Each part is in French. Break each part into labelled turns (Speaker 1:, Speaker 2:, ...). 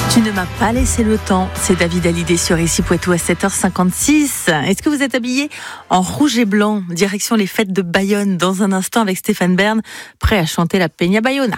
Speaker 1: Tu ne m'as pas laissé le temps, c'est David Hallyday sur Ici Poitou à 7h56. Est-ce que vous êtes habillé en rouge et blanc, direction les fêtes de Bayonne dans un instant avec Stéphane Bern, prêt à chanter la Peña Bayona.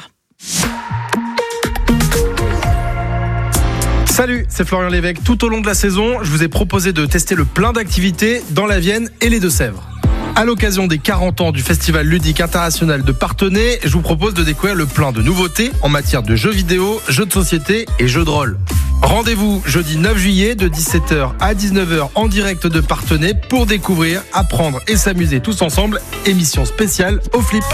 Speaker 2: Salut, c'est Florian Lévesque. Tout au long de la saison, je vous ai proposé de tester le plein d'activités dans la Vienne et les Deux-Sèvres. À l'occasion des 40 ans du Festival ludique international de Parthenay, je vous propose de découvrir le plein de nouveautés en matière de jeux vidéo, jeux de société et jeux de rôle. Rendez-vous jeudi 9 juillet de 17h à 19h en direct de Parthenay pour découvrir, apprendre et s'amuser tous ensemble. Émission spéciale au Flip.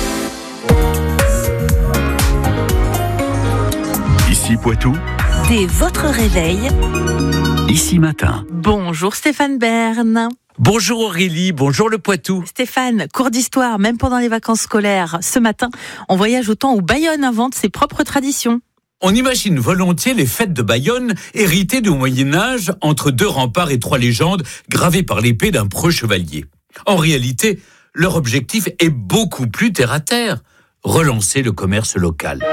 Speaker 3: Ici Poitou.
Speaker 1: Dès votre réveil,
Speaker 3: Ici Matin.
Speaker 1: Bonjour Stéphane Bern.
Speaker 4: Bonjour Aurélie, bonjour le Poitou.
Speaker 1: Stéphane, cours d'histoire, même pendant les vacances scolaires. Ce matin, on voyage au temps où Bayonne invente ses propres traditions.
Speaker 4: On imagine volontiers les fêtes de Bayonne héritées du Moyen-Âge entre deux remparts et trois légendes gravées par l'épée d'un preux chevalier. En réalité, leur objectif est beaucoup plus terre-à-terre, relancer le commerce local.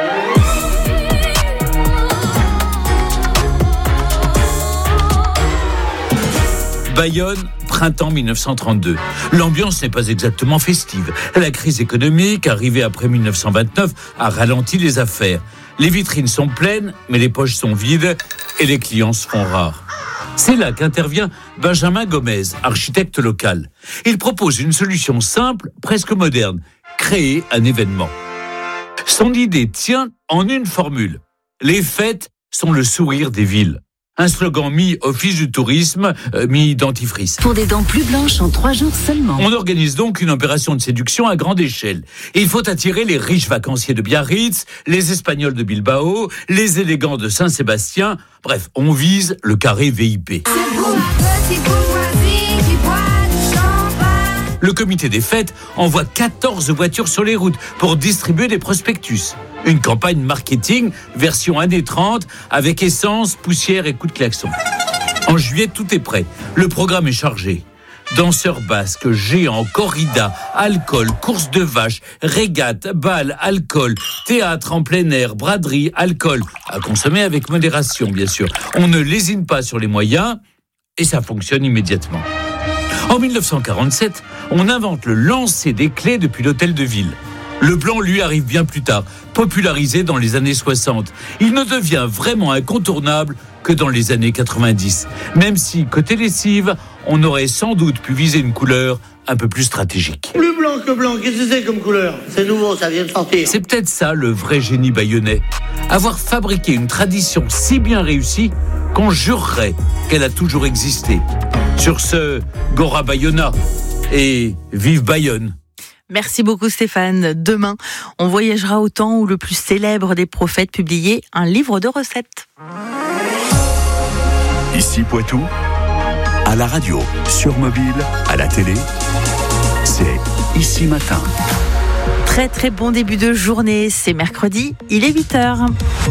Speaker 4: Bayonne, printemps 1932. L'ambiance n'est pas exactement festive. La crise économique, arrivée après 1929, a ralenti les affaires. Les vitrines sont pleines, mais les poches sont vides et les clients se font rares. C'est là qu'intervient Benjamin Gomez, architecte local. Il propose une solution simple, presque moderne, créer un événement. Son idée tient en une formule. Les fêtes sont le sourire des villes. Un slogan mi-office du tourisme, mi-dentifrice.
Speaker 5: Pour des dents plus blanches en 3 jours seulement.
Speaker 4: On organise donc une opération de séduction à grande échelle. Et il faut attirer les riches vacanciers de Biarritz, les Espagnols de Bilbao, les élégants de Saint-Sébastien. Bref, on vise le carré VIP. Le comité des fêtes envoie 14 voitures sur les routes pour distribuer des prospectus. Une campagne marketing version années 30 avec essence, poussière et coups de klaxon. En juillet, tout est prêt. Le programme est chargé. Danseurs basques, géants, corrida, alcool, course de vaches, régate, bal, alcool, théâtre en plein air, braderie, alcool. À consommer avec modération, bien sûr. On ne lésine pas sur les moyens et ça fonctionne immédiatement. En 1947, on invente le lancer des clés depuis l'hôtel de ville. Le blanc, lui, arrive bien plus tard, popularisé dans les années 60. Il ne devient vraiment incontournable que dans les années 90. Même si, côté lessive, on aurait sans doute pu viser une couleur un peu plus stratégique.
Speaker 6: Plus blanc que blanc, qu'est-ce que c'est comme couleur ? C'est nouveau, ça vient de sortir.
Speaker 4: C'est peut-être ça le vrai génie bayonnais. Avoir fabriqué une tradition si bien réussie qu'on jurerait qu'elle a toujours existé. Sur ce, Gora Bayona et vive Bayonne.
Speaker 1: Merci beaucoup Stéphane. Demain, on voyagera au temps où le plus célèbre des prophètes publiait un livre de recettes.
Speaker 3: Ici Poitou, à la radio, sur mobile, à la télé, c'est Ici Matin.
Speaker 1: Très très bon début de journée, c'est mercredi, il est 8h.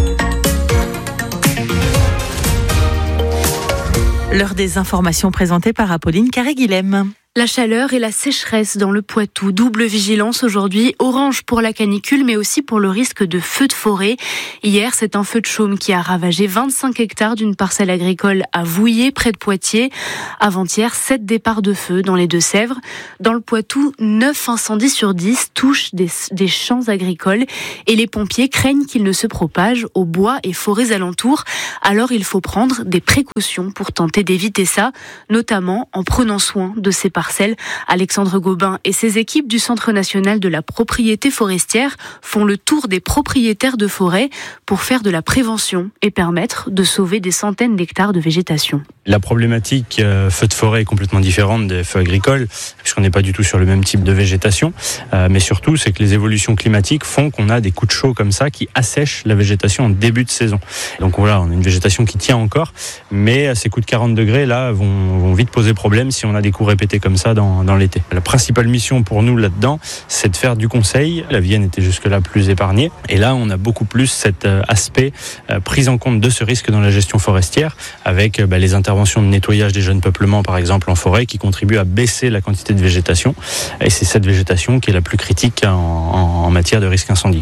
Speaker 1: L'heure des informations présentées par Apolline Carré-Guilhem.
Speaker 7: La chaleur et la sécheresse dans le Poitou. Double vigilance aujourd'hui, orange pour la canicule, mais aussi pour le risque de feu de forêt. Hier, c'est un feu de chaume qui a ravagé 25 hectares d'une parcelle agricole à Vouillé, près de Poitiers. Avant-hier, 7 départs de feu dans les Deux-Sèvres. Dans le Poitou, 9 incendies sur 10 touchent des champs agricoles et les pompiers craignent qu'ils ne se propagent aux bois et forêts alentours. Alors, il faut prendre des précautions pour tenter d'éviter ça, notamment en prenant soin de ces parcelles. Alexandre Gobin et ses équipes du Centre national de la propriété forestière font le tour des propriétaires de forêts pour faire de la prévention et permettre de sauver des centaines d'hectares de végétation.
Speaker 8: La problématique feu de forêt est complètement différente des feux agricoles, puisqu'on n'est pas du tout sur le même type de végétation. Mais surtout, c'est que les évolutions climatiques font qu'on a des coups de chaud comme ça qui assèchent la végétation en début de saison. Donc voilà, on a une végétation qui tient encore, mais ces coups de 40 degrés là vont vite poser problème si on a des coups répétés comme ça dans l'été. La principale mission pour nous là-dedans, c'est de faire du conseil. La Vienne était jusque-là plus épargnée. Et là, on a beaucoup plus cet aspect prise en compte de ce risque dans la gestion forestière, avec les interventions de nettoyage des jeunes peuplements, par exemple, en forêt, qui contribuent à baisser la quantité de végétation. Et c'est cette végétation qui est la plus critique en matière de risque incendie, quoi.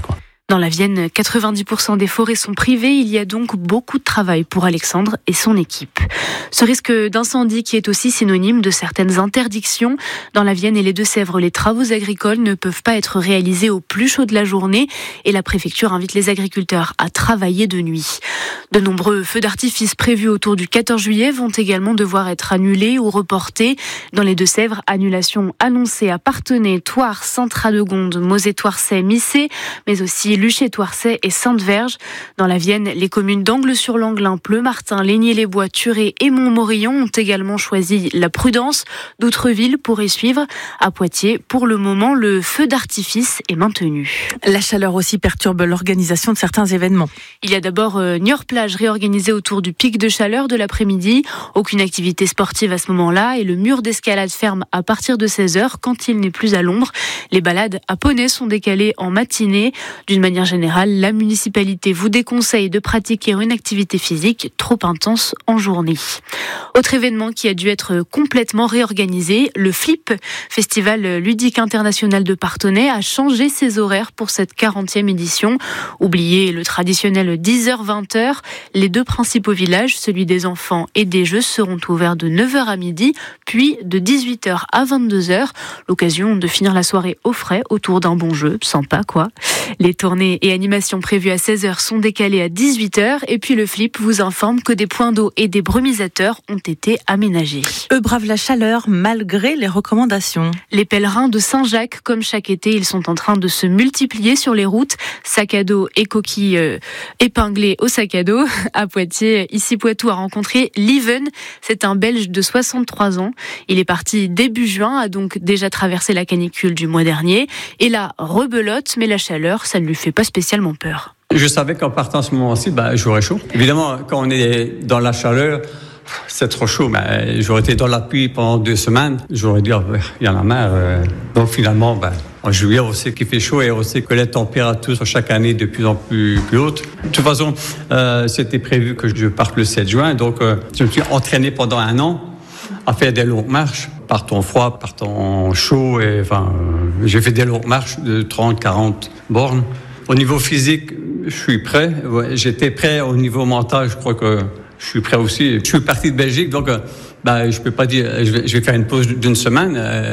Speaker 7: Dans la Vienne, 90% des forêts sont privées. Il y a donc beaucoup de travail pour Alexandre et son équipe. Ce risque d'incendie qui est aussi synonyme de certaines interdictions. Dans la Vienne et les Deux-Sèvres, les travaux agricoles ne peuvent pas être réalisés au plus chaud de la journée et la préfecture invite les agriculteurs à travailler de nuit. De nombreux feux d'artifice prévus autour du 14 juillet vont également devoir être annulés ou reportés. Dans les Deux-Sèvres, annulation annoncée à Parthenay, Thouars, Saint-Radegonde, Mosée-Thouarsais, Missé, mais aussi Luchet-Thouarsais et Sainte-Verge. Dans la Vienne, les communes d'Angles-sur-Langlin, Pleumartin, Lénier-les-Bois, Thuré et Montmorillon ont également choisi la prudence. D'autres villes pourraient suivre. À Poitiers, pour le moment, le feu d'artifice est maintenu.
Speaker 1: La chaleur aussi perturbe l'organisation de certains événements.
Speaker 7: Il y a d'abord Niort-Plage réorganisée autour du pic de chaleur de l'après-midi. Aucune activité sportive à ce moment-là et le mur d'escalade ferme à partir de 16h quand il n'est plus à l'ombre. Les balades à poney sont décalées en matinée. D'une manière générale, la municipalité vous déconseille de pratiquer une activité physique trop intense en journée. Autre événement qui a dû être complètement réorganisé, le FLIP, Festival ludique international de Parthenay, a changé ses horaires pour cette 40e édition. Oubliez le traditionnel 10h-20h, les deux principaux villages, celui des enfants et des jeux, seront ouverts de 9h à midi, puis de 18h à 22h. L'occasion de finir la soirée au frais autour d'un bon jeu, sympa quoi. Les tournées et animations prévues à 16h sont décalées à 18h et puis le FLIP vous informe que des points d'eau et des brumisateurs ont été aménagés.
Speaker 1: Eux bravent la chaleur malgré les recommandations.
Speaker 7: Les pèlerins de Saint-Jacques, comme chaque été, ils sont en train de se multiplier sur les routes. Sac à dos et coquilles épinglées au sac à dos. À Poitiers, ici Poitou a rencontré Lieven. C'est un Belge de 63 ans. Il est parti début juin, a donc déjà traversé la canicule du mois dernier. Et là, rebelote, mais la chaleur, ça ne lui fait pas spécialement peur.
Speaker 9: Je savais qu'en partant à ce moment-ci, j'aurais chaud. Évidemment, quand on est dans la chaleur, c'est trop chaud. J'aurais été dans la pluie pendant 2 semaines. J'aurais dit, il y en a marre. Donc finalement, en juillet, on sait qu'il fait chaud et on sait que les températures sont chaque année de plus en plus hautes. De toute façon, c'était prévu que je parte le 7 juin. Donc, je me suis entraîné pendant 1 an à faire des longues marches, par temps froid, par temps chaud. J'ai fait des longues marches de 30-40 bornes. Au niveau physique, je suis prêt. J'étais prêt au niveau mental, je crois que je suis prêt aussi. Je suis parti de Belgique, donc je peux pas dire je vais faire une pause d'1 semaine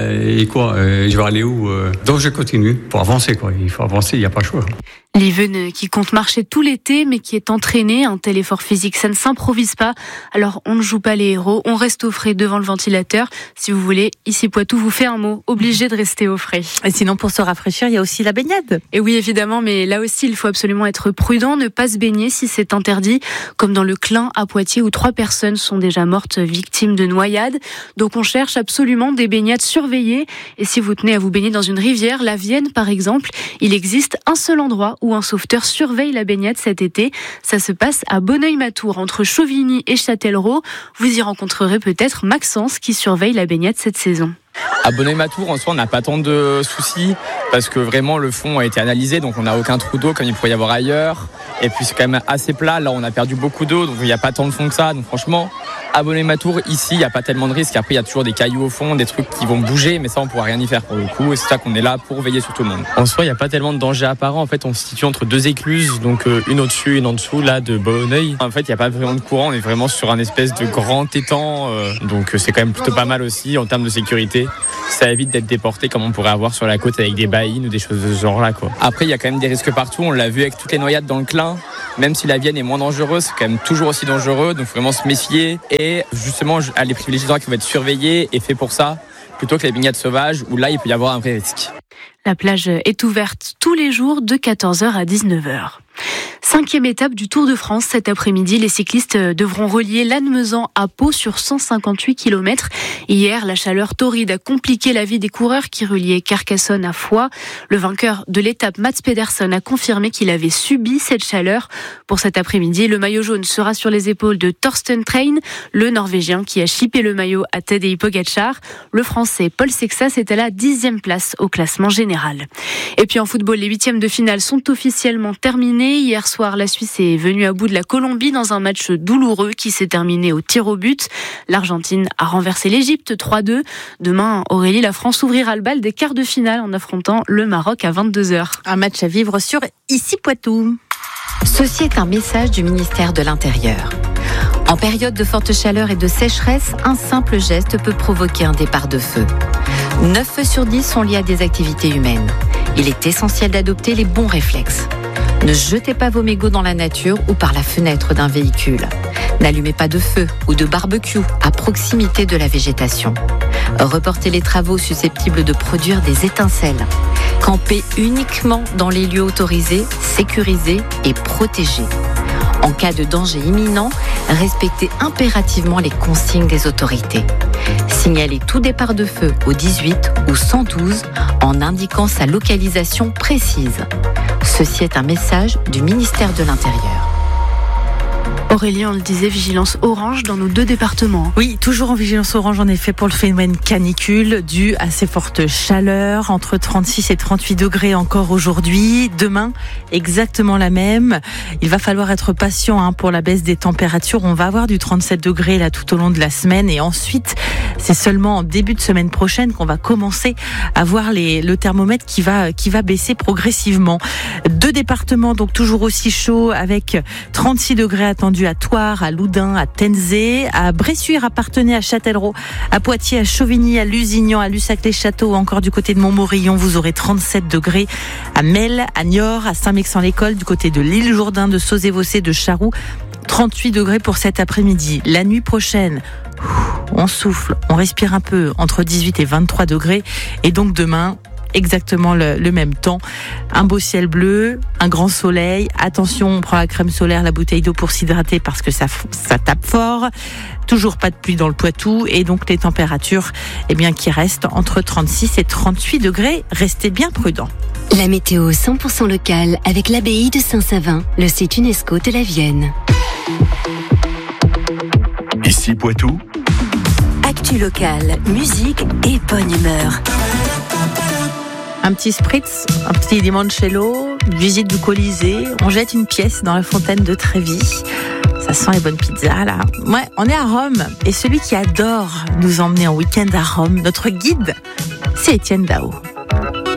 Speaker 9: je vais aller où Donc je continue pour avancer quoi. Il faut avancer, il n'y a pas le choix.
Speaker 7: Lieven qui compte marcher tout l'été mais qui est entraîné, un tel effort physique ça ne s'improvise pas. Alors on ne joue pas les héros, on reste au frais devant le ventilateur. Si vous voulez, ici Poitou vous fait un mot, obligé de rester au frais.
Speaker 1: Et sinon pour se rafraîchir, il y a aussi la baignade.
Speaker 7: Et oui évidemment, mais là aussi il faut absolument être prudent, ne pas se baigner si c'est interdit, comme dans le Clin à Poitiers où 3 personnes sont déjà mortes victimes de noyade. Donc on cherche absolument des baignades surveillées. Et si vous tenez à vous baigner dans une rivière, la Vienne par exemple, il existe un seul endroit où un sauveteur surveille la baignade cet été. Ça se passe à Bonneuil-Matour, entre Chauvigny et Châtellerault. Vous y rencontrerez peut-être Maxence qui surveille la baignade cette saison.
Speaker 10: À Bonneuil-Matour, en soi, on n'a pas tant de soucis parce que vraiment le fond a été analysé, donc on n'a aucun trou d'eau comme il pourrait y avoir ailleurs. Et puis c'est quand même assez plat. Là, on a perdu beaucoup d'eau, donc il n'y a pas tant de fond que ça. Donc franchement, à Bonneuil-Matour, ici, il n'y a pas tellement de risques. Après, il y a toujours des cailloux au fond, des trucs qui vont bouger, mais ça, on ne pourra rien y faire pour le coup. Et c'est ça qu'on est là pour veiller sur tout le monde. En soi, il n'y a pas tellement de danger apparent. En fait, on se situe entre 2 écluses, donc une au-dessus, une en dessous, là, de Bonneuil. En fait, il n'y a pas vraiment de courant. On est vraiment sur un espèce de grand étang, donc c'est quand même plutôt pas mal aussi en termes de sécurité. Ça évite d'être déporté comme on pourrait avoir sur la côte avec des baïnes ou des choses de ce genre là quoi. Après il y a quand même des risques partout, on l'a vu avec toutes les noyades dans le Clin, même si la Vienne est moins dangereuse, c'est quand même toujours aussi dangereux, donc vraiment se méfier et justement aller privilégier des endroits qui vont être surveillés et faits pour ça, plutôt que les baignades sauvages où là il peut y avoir un vrai risque.
Speaker 7: La plage est ouverte tous les jours de 14h à 19h. 5e étape du Tour de France cet après-midi. Les cyclistes devront relier Lannemezan à Pau sur 158 km. Hier, la chaleur torride a compliqué la vie des coureurs qui reliaient Carcassonne à Foix. Le vainqueur de l'étape, Mats Pedersen, a confirmé qu'il avait subi cette chaleur. Pour cet après-midi, le maillot jaune sera sur les épaules de Thorsten Trein, le Norvégien qui a chippé le maillot à Tadej Pogačar. Le Français Paul Sexas est à la 10e place au classement général. Et puis en football, les 8e de finale sont officiellement terminés. terminé. Hier soir, la Suisse est venue à bout de la Colombie dans un match douloureux qui s'est terminé au tir au but. L'Argentine a renversé l'Égypte 3-2. Demain, Aurélie, la France ouvrira le bal des quarts de finale en affrontant le Maroc à 22h.
Speaker 1: Un match à vivre sur Ici Poitou.
Speaker 11: Ceci est un message du ministère de l'Intérieur. En période de forte chaleur et de sécheresse, un simple geste peut provoquer un départ de feu. 9 feux sur 10 sont liés à des activités humaines. Il est essentiel d'adopter les bons réflexes. Ne jetez pas vos mégots dans la nature ou par la fenêtre d'un véhicule. N'allumez pas de feu ou de barbecue à proximité de la végétation. Reportez les travaux susceptibles de produire des étincelles. Campez uniquement dans les lieux autorisés, sécurisés et protégés. En cas de danger imminent, respectez impérativement les consignes des autorités. Signalez tout départ de feu au 18 ou 112 en indiquant sa localisation précise. Ceci est un message du ministère de l'Intérieur.
Speaker 7: Aurélie, on le disait, vigilance orange dans nos 2 départements.
Speaker 1: Oui, toujours en vigilance orange en effet pour le phénomène canicule dû à ces fortes chaleurs, entre 36 et 38 degrés encore aujourd'hui. Demain, exactement la même. Il va falloir être patient pour la baisse des températures. On va avoir du 37 degrés là tout au long de la semaine et ensuite, c'est seulement en début de semaine prochaine qu'on va commencer à voir le thermomètre qui va baisser progressivement. 2 départements donc toujours aussi chauds avec 36 degrés attendus à Thouars, à Loudun, à Tenzé, à Bressuire, à Parthenay, à Châtellerault, à Poitiers, à Chauvigny, à Lusignan, à Lussac-les-Châteaux ou encore du côté de Montmorillon. Vous aurez 37 degrés à Melle, à Niort, à Saint-Mexan-l'École, du côté de l'île Jourdain, de Sauzé-Vossé, de Charroux. 38 degrés pour cet après-midi. La nuit prochaine, on souffle, on respire un peu entre 18 et 23 degrés. Et donc demain, exactement le même temps. Un beau ciel bleu, un grand soleil. Attention, on prend la crème solaire, la bouteille d'eau pour s'hydrater parce que ça tape fort. Toujours pas de pluie dans le Poitou et donc les températures qui restent entre 36 et 38 degrés. Restez bien prudents.
Speaker 5: La météo 100% locale avec l'abbaye de Saint-Savin, le site UNESCO de la Vienne.
Speaker 3: Ici Poitou.
Speaker 5: Actu locale, musique et bonne humeur.
Speaker 1: Un petit spritz, un petit limoncello, visite du Colisée. On jette une pièce dans la fontaine de Trévis. Ça sent les bonnes pizzas, là. Ouais, on est à Rome. Et celui qui adore nous emmener en week-end à Rome, notre guide, c'est Étienne Dao.